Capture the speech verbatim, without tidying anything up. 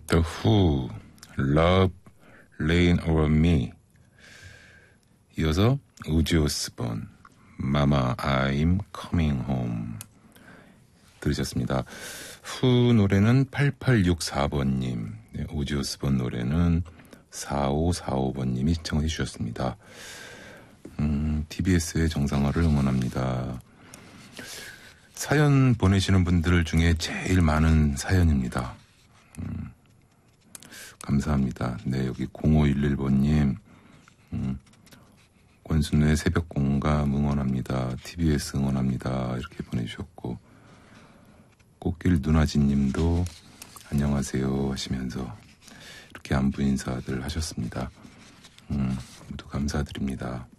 The Who, Love, Rain Over Me. 이어서 우지 오스본, Mama, I'm Coming Home 들으셨습니다. 후 노래는 팔팔육사 번님, 네, 우지 오스본 노래는 사오사오 번님이 시청해 주셨습니다. 음, 티비에스의 정상화를 응원합니다. 사연 보내시는 분들 중에 제일 많은 사연입니다. 음, 감사합니다. 네, 여기 공오일일 번님, 음, 권순우의 새벽 공감 응원합니다. 티비에스 응원합니다. 이렇게 보내주셨고, 꽃길 누나진 님도 안녕하세요 하시면서 이렇게 안부 인사들 하셨습니다. 음, 모두 감사드립니다.